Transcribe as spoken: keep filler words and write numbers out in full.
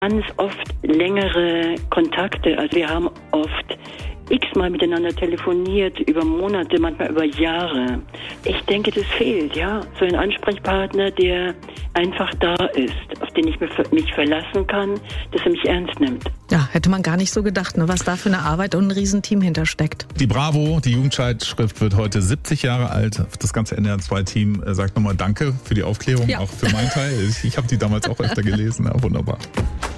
ganz oft längere Kontakte. Also wir haben oft x-mal miteinander telefoniert, über Monate, manchmal über Jahre. Ich denke, das fehlt, ja. So ein Ansprechpartner, der einfach da ist, auf den ich mich verlassen kann, dass er mich ernst nimmt. Ja, hätte man gar nicht so gedacht, ne, was da für eine Arbeit und ein Riesenteam hintersteckt. Die Bravo, die Jugendzeitschrift, wird heute siebzig Jahre alt. Das ganze N D R zwei Team sagt nochmal Danke für die Aufklärung, ja. Auch für meinen Teil. Ich, ich habe die damals auch öfter gelesen. Ja, wunderbar.